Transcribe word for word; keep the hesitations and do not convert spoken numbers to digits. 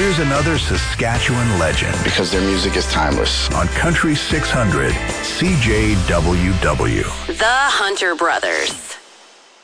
Here's another Saskatchewan legend. Because their music is timeless. On Country six hundred, C J W W. The Hunter Brothers.